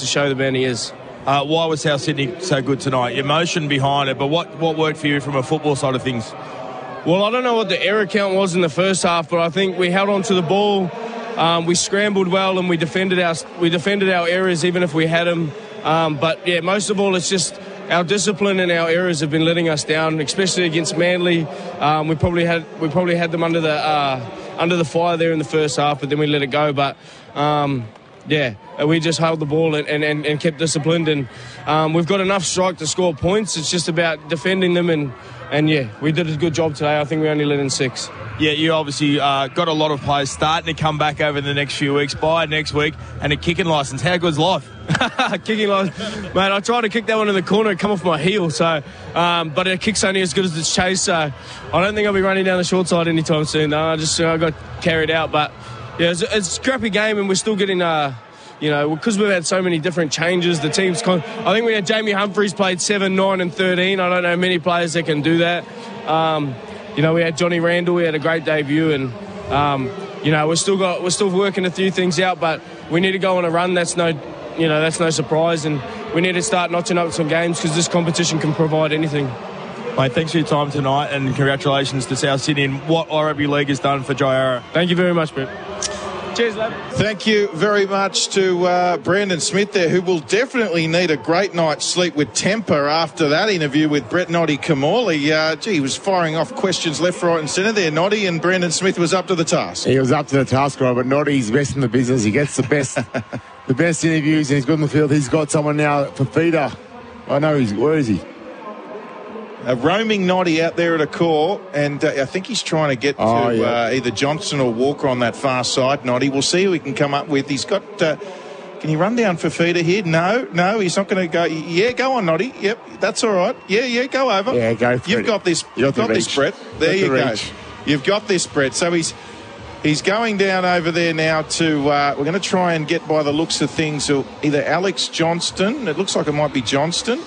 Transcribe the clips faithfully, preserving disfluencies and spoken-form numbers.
show the man he is. Uh, why was South Sydney so good tonight? Emotion behind it, but what, what worked for you from a football side of things? Well, I don't know what the error count was in the first half, but I think we held on to the ball. Um, we scrambled well and we defended our we defended our errors even if we had them. Um, but yeah, most of all, it's just our discipline and our errors have been letting us down, especially against Manly. Um, we probably had we probably had them under the uh, under the fire there in the first half, but then we let it go. But um, yeah, we just held the ball and, and, and kept disciplined, and um, we've got enough strike to score points. It's just about defending them, and and yeah, we did a good job today. I think we only let in six. Yeah, you obviously uh, got a lot of players starting to come back over the next few weeks, by next week, and a kicking licence. How good's life? Kicking licence. Mate, I tried to kick that one in the corner and come off my heel, so um, but it kick's only as good as its chase, so I don't think I'll be running down the short side anytime soon. No, I just uh, got carried out, but yeah, it's, it's a crappy game, and we're still getting... Uh, You know, because we've had so many different changes, the team's... Con- I think we had Jamie Humphries played seven, nine and thirteen. I don't know many players that can do that. Um, you know, we had Johnny Randall. We had a great debut, and, um, you know, we're still got we're still working a few things out, but we need to go on a run. That's no, you know, that's no surprise, and we need to start notching up some games because this competition can provide anything. Mate, thanks for your time tonight, and congratulations to South Sydney and what I Rugby League has done for Jai Arrow. Thank you very much, Brett. Cheers, lad. Thank you very much to uh, Brandon Smith there, who will definitely need a great night's sleep with temper after that interview with Brett Noddy Kamali. Uh, gee, he was firing off questions left, right and centre there, Noddy, and Brandon Smith was up to the task. He was up to the task, right, but Noddy's best in the business. He gets the best the best interviews, and he's good in the field. He's got someone now for Fafita. I know he's... Where is he? A roaming Noddy out there at a core, and uh, I think he's trying to get oh, to yeah. uh, either Johnson or Walker on that far side, Noddy. We'll see who he can come up with. He's got... Uh, can he run down for feeder here? No, no, he's not going to go... Yeah, go on, Noddy. Yep, that's all right. Yeah, yeah, go over. Yeah, go for You've it. got this, You've you've got this, Brett. There you the go. reach. You've got this, Brett. So he's... He's going down over there now to... Uh, we're going to try and get, by the looks of things, either Alex Johnston. It looks like it might be Johnston.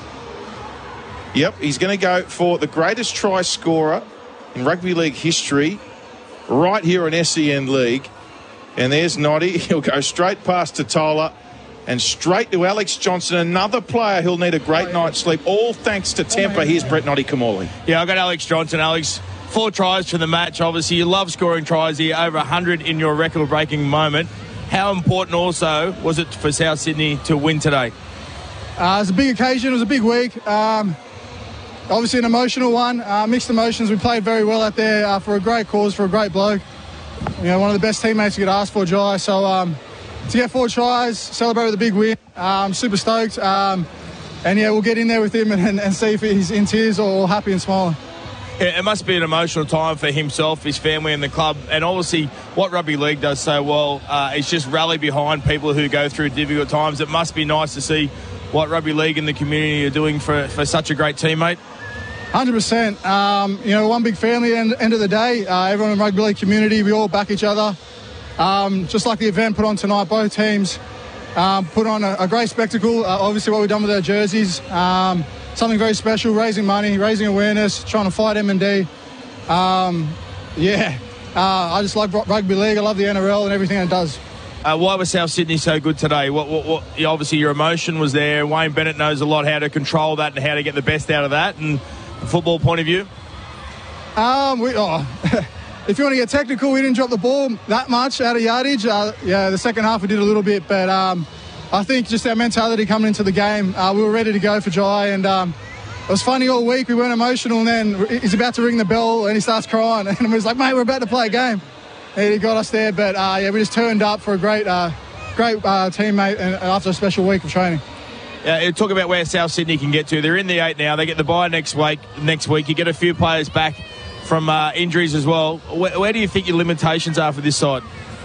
Yep, he's going to go for the greatest try scorer in rugby league history right here in S E N League. And there's Noddy. He'll go straight past Totola and straight to Alex Johnson, another player who'll need a great night's sleep, all thanks to temper. Here's Brett Noddy Kamali. Yeah, I got Alex Johnson. Alex, four tries for the match. Obviously, you love scoring tries here, over one hundred in your record-breaking moment. How important also was it for South Sydney to win today? Uh, it was a big occasion. It was a big week. Um, Obviously an emotional one, uh, mixed emotions. We played very well out there uh, for a great cause, for a great bloke. You know, one of the best teammates you could ask for, Jai. So um, to get four tries, celebrate with a big win. Um, super stoked. Um, and yeah, we'll get in there with him and, and see if he's in tears or happy and smiling. Yeah, it must be an emotional time for himself, his family and the club. And obviously what rugby league does so well uh, is just rally behind people who go through difficult times. It must be nice to see what rugby league and the community are doing for, for such a great teammate. one hundred percent. Um, you know, one big family at the end of the day. Uh, everyone in the rugby league community, we all back each other. Um, just like the event put on tonight, both teams um, put on a, a great spectacle. Uh, obviously, what we've done with our jerseys, um, something very special, raising money, raising awareness, trying to fight M and D. Um, yeah, uh, I just like rugby league. I love the N R L and everything it does. Uh, why was South Sydney so good today? What, what, what, obviously, your emotion was there. Wayne Bennett knows a lot how to control that and how to get the best out of that. And from a football point of view? Um, we, oh, if you want to get technical, we didn't drop the ball that much out of yardage. Uh, yeah, the second half we did a little bit, but um, I think just our mentality coming into the game, uh, we were ready to go for Jai, and um, it was funny all week. We weren't emotional, and then he's about to ring the bell, and he starts crying, and we was like, mate, we're about to play a game. And he got us there, but uh, yeah, we just turned up for a great, uh, great uh, teammate, and after a special week of training. Yeah, talk about where South Sydney can get to. They're in the eight now. They get the bye next week. Next week, you get a few players back from uh, injuries as well. Where, where do you think your limitations are for this side?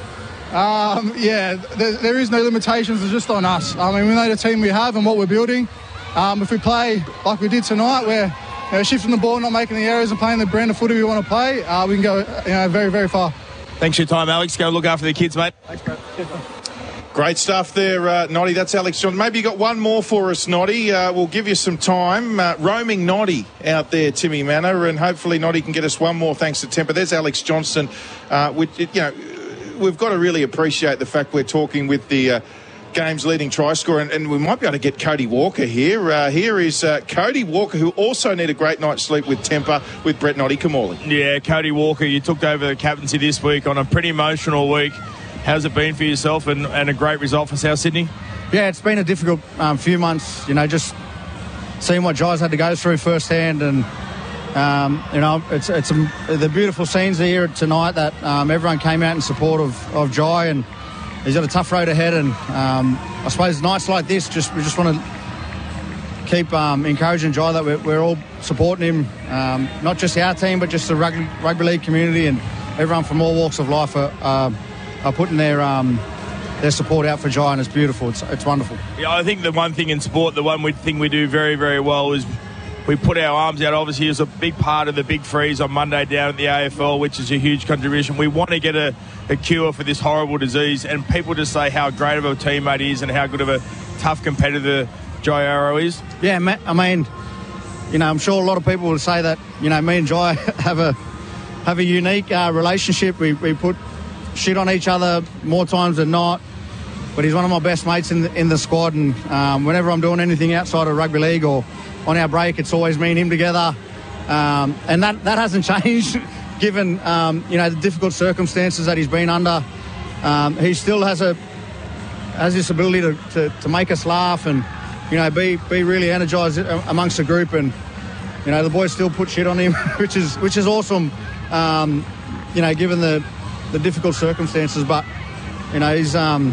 Um, yeah, there, there is no limitations. It's just on us. I mean, we know the team we have and what we're building. Um, if we play like we did tonight, where you know, shifting the ball, not making the errors, and playing the brand of footy we want to play, uh, we can go you know very, very far. Thanks for your time, Alex. Go look after the kids, mate. Thanks, Brett. Great stuff there, uh, Noddy. That's Alex Johnson. Maybe you got one more for us, Noddy. Uh, we'll give you some time. Uh, roaming Noddy out there, Timmy Manor, and hopefully Noddy can get us one more thanks to temper. There's Alex Johnson. Uh, which, you know, we've got to really appreciate the fact we're talking with the uh, game's leading try scorer, and, and we might be able to get Cody Walker here. Uh, here is uh, Cody Walker, who also need a great night's sleep with temper with Brett Noddy Kamali. Yeah, Cody Walker, you took over the captaincy this week on a pretty emotional week. How's it been for yourself and, and a great result for South Sydney? Yeah, it's been a difficult um, few months, you know, just seeing what Jai's had to go through firsthand, and um, you know, it's it's um, the beautiful scenes here tonight that um, everyone came out in support of, of Jai, and he's got a tough road ahead. And um, I suppose nights like this, just we just want to keep um, encouraging Jai that we're, we're all supporting him, um, not just our team, but just the rugby, rugby league community, and everyone from all walks of life are, uh, are putting their um, their support out for Jai, and it's beautiful. It's, it's wonderful. Yeah, I think the one thing in sport, the one we thing we do very, very well is we put our arms out. Obviously, it's a big part of the big freeze on Monday down at the A F L, which is a huge contribution. We want to get a, a cure for this horrible disease, and people just say how great of a teammate he is and how good of a tough competitor Jai Arrow is. Yeah, Matt, I mean, you know, I'm sure a lot of people will say that, you know, me and Jai have a have a unique uh, relationship. We, we put shit on each other more times than not, but he's one of my best mates in the, in the squad, and um, whenever I'm doing anything outside of rugby league or on our break, it's always me and him together, um, and that, that hasn't changed given um, you know, the difficult circumstances that he's been under. Um, he still has a has this ability to, to, to make us laugh and, you know, be be really energised amongst the group, and you know, the boys still put shit on him, which is which is awesome, um, you know, given the the difficult circumstances. But you know, he's um,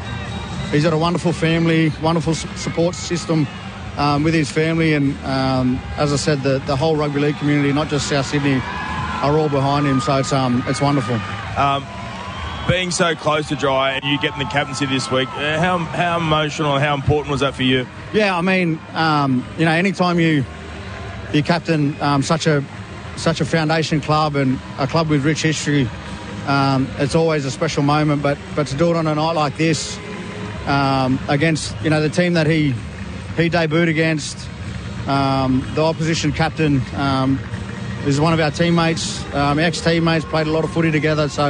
he's got a wonderful family, wonderful support system um, with his family, and um, as I said, the the whole rugby league community, not just South Sydney, are all behind him. So it's um it's wonderful. Um, being so close to Jai and you getting the captaincy this week, uh, how how emotional and how important was that for you? Yeah, I mean, um, you know, anytime you you captain um, such a such a foundation club and a club with rich history, um, it's always a special moment. But but to do it on a night like this, um, against, you know, the team that he he debuted against, um, the opposition captain um, is one of our teammates, um, ex-teammates, played a lot of footy together. So.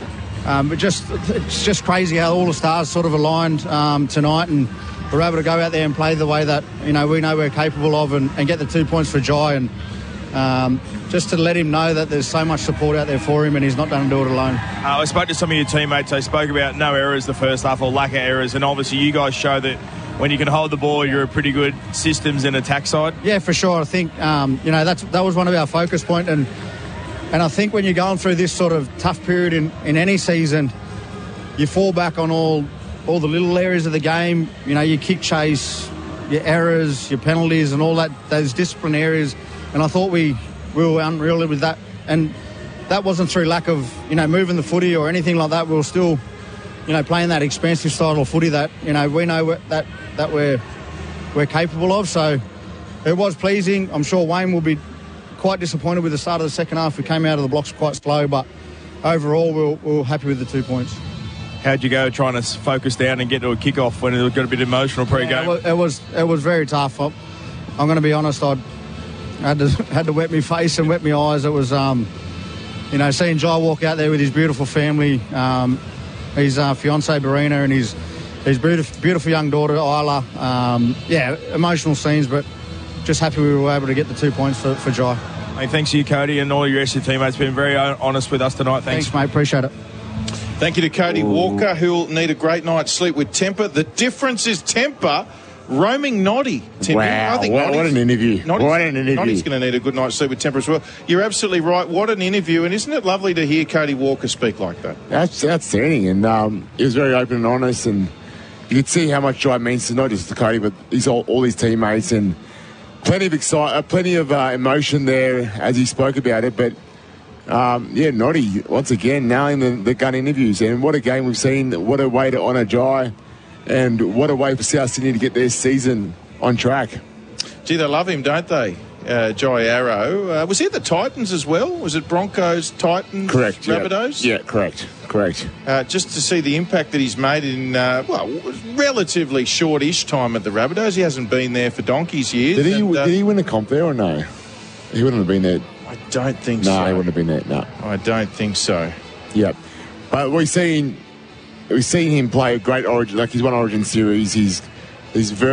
Um, but just it's just crazy how all the stars sort of aligned um, tonight, and we're able to go out there and play the way that, you know, we know we're capable of, and, and get the two points for Jai, and um, just to let him know that there's so much support out there for him, and he's not going to do it alone. Uh, I spoke to some of your teammates. They spoke about no errors the first half, or lack of errors, and obviously you guys show that when you can hold the ball, you're a pretty good systems and attack side. Yeah, for sure. I think um, you know, that's that was one of our focus points, and. And I think when you're going through this sort of tough period in, in any season, you fall back on all all the little areas of the game. You know, your kick chase, your errors, your penalties, and all that, those discipline areas. And I thought we, we were unreal with that. And that wasn't through lack of, you know, moving the footy or anything like that. We were still, you know, playing that expansive style of footy that, you know, we know that that we're we're capable of. So it was pleasing. I'm sure Wayne will be quite disappointed with the start of the second half. We came out of the blocks quite slow, but overall we were, we were happy with the two points. How'd you go trying to focus down and get to a kick-off when it got a bit emotional pre-game? Yeah, it, was, it was it was very tough. I'm, I'm going to be honest, I had to had to wet my face and wet my eyes. It was, um, you know, seeing Jai walk out there with his beautiful family, um, his uh, fiancée Barina, and his his beautiful, beautiful young daughter Isla. Um, yeah, emotional scenes, but just happy we were able to get the two points for, for Jai. Hey, thanks to you, Cody, and all your rest of your teammates. Been very honest with us tonight. Thanks, thanks mate. Appreciate it. Thank you to Cody Ooh. Walker, who'll need a great night's sleep with temper. The difference is temper. Roaming Noddy. Tim, wow, I think what, what an interview. Noddy's, what an interview. Noddy's going to need a good night's sleep with temper as well. You're absolutely right. What an interview. And isn't it lovely to hear Cody Walker speak like that? That's outstanding. And um, he was very open and honest. And you could see how much Jai means to not just to Cody, but he's all, all his teammates. And plenty of excite, uh, plenty of uh, emotion there as he spoke about it. But, um, yeah, Noddy, once again, nailing the, the gun interviews. And what a game we've seen. What a way to honour Jai. And what a way for South Sydney to get their season on track. Gee, they love him, don't they? Uh, Jai Arrow. Uh, was he at the Titans as well? Was it Broncos, Titans, correct, Rabbitohs? Yeah, yeah correct, correct. Uh, just to see the impact that he's made in, uh, well, relatively short-ish time at the Rabbitohs. He hasn't been there for donkey's years. Did he, and, uh, did he win a comp there or no? He wouldn't have been there. I don't think no, so. No, he wouldn't have been there, no. I don't think so. Yeah. But we've seen we've seen him play a great Origin, like he's won Origin series. He's he's very